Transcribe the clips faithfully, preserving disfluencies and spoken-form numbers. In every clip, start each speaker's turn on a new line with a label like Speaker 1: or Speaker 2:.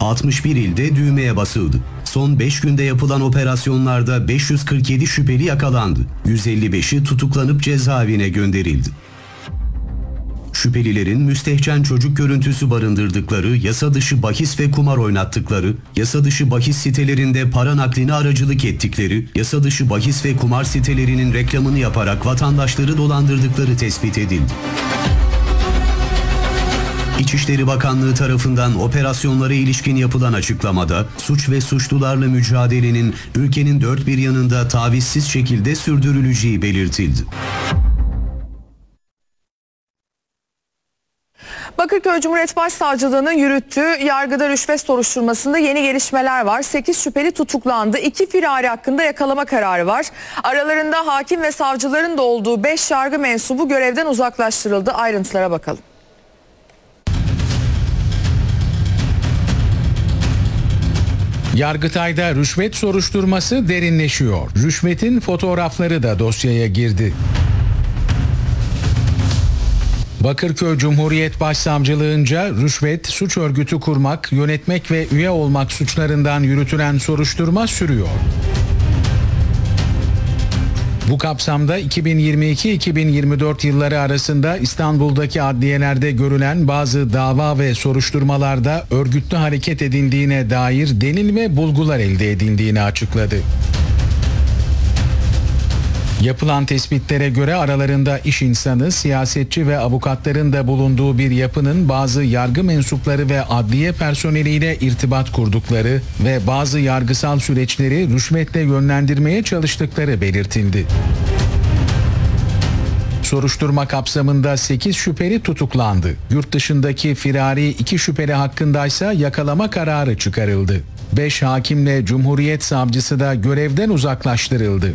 Speaker 1: altmış bir ilde düğmeye basıldı. Son beş günde yapılan operasyonlarda beş yüz kırk yedi şüpheli yakalandı. yüz elli beşi tutuklanıp cezaevine gönderildi. Şüphelilerin müstehcen çocuk görüntüsü barındırdıkları, yasa dışı bahis ve kumar oynattıkları, yasa dışı bahis sitelerinde para nakline aracılık ettikleri, yasa dışı bahis ve kumar sitelerinin reklamını yaparak vatandaşları dolandırdıkları tespit edildi. İçişleri Bakanlığı tarafından operasyonlara ilişkin yapılan açıklamada, suç ve suçlularla mücadelenin ülkenin dört bir yanında tavizsiz şekilde sürdürüleceği belirtildi.
Speaker 2: Bakırköy Cumhuriyet Başsavcılığı'nın yürüttüğü yargıda rüşvet soruşturmasında yeni gelişmeler var. sekiz şüpheli tutuklandı. iki firari hakkında yakalama kararı var. Aralarında hakim ve savcıların da olduğu beş yargı mensubu görevden uzaklaştırıldı. Ayrıntılara bakalım.
Speaker 3: Yargıtay'da rüşvet soruşturması derinleşiyor. Rüşvetin fotoğrafları da dosyaya girdi. Bakırköy Cumhuriyet Başsavcılığınca rüşvet, suç örgütü kurmak, yönetmek ve üye olmak suçlarından yürütülen soruşturma sürüyor. Bu kapsamda iki bin yirmi iki iki bin yirmi dört yılları arasında İstanbul'daki adliyelerde görülen bazı dava ve soruşturmalarda örgütlü hareket edildiğine dair delil ve bulgular elde edildiğini açıkladı. Yapılan tespitlere göre aralarında iş insanı, siyasetçi ve avukatların da bulunduğu bir yapının bazı yargı mensupları ve adliye personeliyle irtibat kurdukları ve bazı yargısal süreçleri rüşvetle yönlendirmeye çalıştıkları belirtildi. Soruşturma kapsamında sekiz şüpheli tutuklandı. Yurt dışındaki firari iki şüpheli hakkındaysa yakalama kararı çıkarıldı. beş hakimle Cumhuriyet Savcısı da görevden uzaklaştırıldı.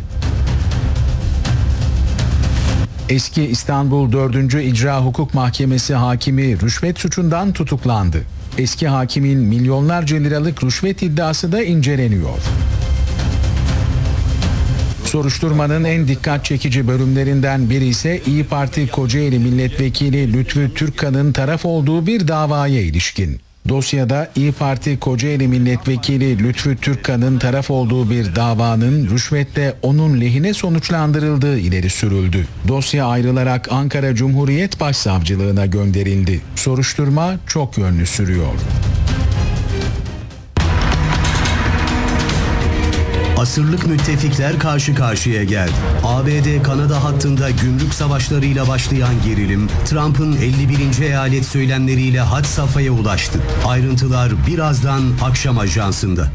Speaker 3: Eski İstanbul dördüncü İcra Hukuk Mahkemesi hakimi rüşvet suçundan tutuklandı. Eski hakimin milyonlarca liralık rüşvet iddiası da inceleniyor. Soruşturmanın en dikkat çekici bölümlerinden biri ise İYİ Parti Kocaeli Milletvekili Lütfü Türkkan'ın taraf olduğu bir davaya ilişkin. Dosyada İYİ Parti Kocaeli Milletvekili Lütfü Türkkan'ın taraf olduğu bir davanın rüşvetle onun lehine sonuçlandırıldığı ileri sürüldü. Dosya ayrılarak Ankara Cumhuriyet Başsavcılığına gönderildi. Soruşturma çok yönlü sürüyor.
Speaker 1: Asırlık müttefikler karşı karşıya geldi. A B D-Kanada hattında gümrük savaşlarıyla başlayan gerilim, Trump'ın elli birinci eyalet söylemleriyle had safhaya ulaştı. Ayrıntılar birazdan Akşam Ajansı'nda.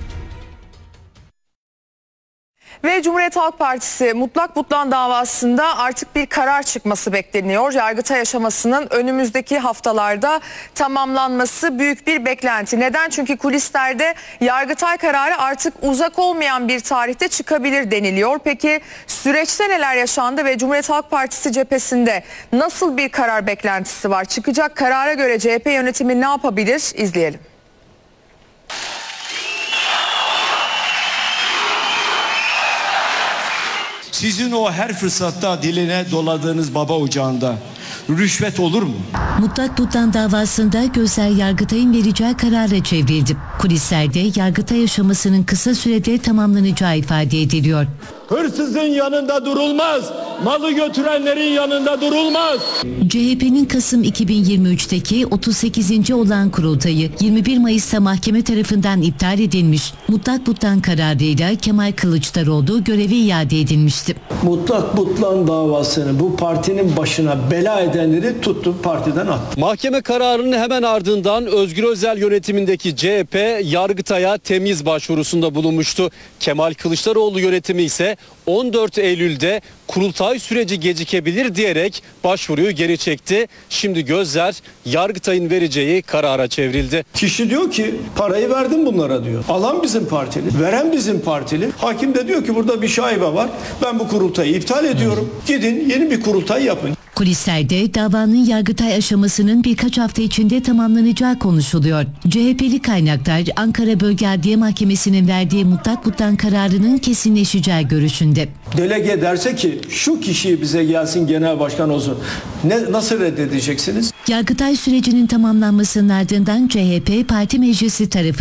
Speaker 2: Ve Cumhuriyet Halk Partisi Mutlak Butlan davasında artık bir karar çıkması bekleniyor. Yargıtay aşamasının önümüzdeki haftalarda tamamlanması büyük bir beklenti. Neden? Çünkü kulislerde Yargıtay kararı artık uzak olmayan bir tarihte çıkabilir deniliyor. Peki süreçte neler yaşandı ve Cumhuriyet Halk Partisi cephesinde nasıl bir karar beklentisi var? Çıkacak karara göre C H P yönetimi ne yapabilir? İzleyelim.
Speaker 4: Sizin o her fırsatta diline doladığınız baba ocağında rüşvet olur mu?
Speaker 5: Mutlak Butlan davasında gözler Yargıtay'ın vereceği karara çevrildi. Kulislerde Yargıtay aşamasının kısa sürede tamamlanacağı ifade ediliyor.
Speaker 4: Hırsızın yanında durulmaz, malı götürenlerin yanında durulmaz.
Speaker 5: C H P'nin Kasım iki bin yirmi üçteki otuz sekizinci olağan kurultayı yirmi bir Mayıs'ta mahkeme tarafından iptal edilmiş. Mutlak Butlan kararıyla Kemal Kılıçdaroğlu görevi iade edilmişti.
Speaker 6: Mutlak Butlan davasını bu partinin başına bela edenleri tuttu, partiden attı.
Speaker 7: Mahkeme kararının hemen ardından Özgür Özel yönetimindeki C H P Yargıtay'a temyiz başvurusunda bulunmuştu. Kemal Kılıçdaroğlu yönetimi ise on dört Eylül'de kurultay süreci gecikebilir diyerek başvuruyu geri çekti. Şimdi gözler Yargıtay'ın vereceği karara çevrildi.
Speaker 6: Kişi diyor ki parayı verdim bunlara diyor. Alan bizim partili, veren bizim partili. Hakim de diyor ki burada bir şaibe var. Ben bu kurultayı iptal ediyorum. Gidin yeni bir kurultay yapın.
Speaker 5: Kulislerde davanın Yargıtay aşamasının birkaç hafta içinde tamamlanacağı konuşuluyor. C H P'li kaynaklar Ankara Bölge Adliye Mahkemesi'nin verdiği Mutlak Butlan kararının kesinleşeceği görüşünde.
Speaker 6: Delege derse ki şu kişiyi bize gelsin genel başkan olsun. Ne, nasıl reddedeceksiniz?
Speaker 5: Yargıtay sürecinin tamamlanmasının ardından C H P Parti Meclisi tarafı